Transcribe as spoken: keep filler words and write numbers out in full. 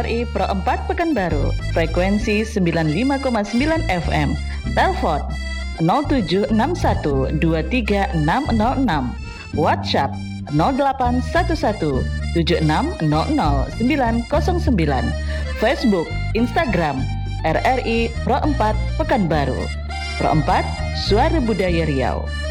I Pro empat Pekanbaru, frekuensi sembilan puluh lima koma sembilan F M, telepon nol tujuh enam satu dua tiga enam nol enam, WhatsApp nol delapan satu satu tujuh enam nol nol sembilan nol sembilan, Facebook, Instagram R R I Pro empat Pekanbaru. Pro empat, Suara Budaya Riau.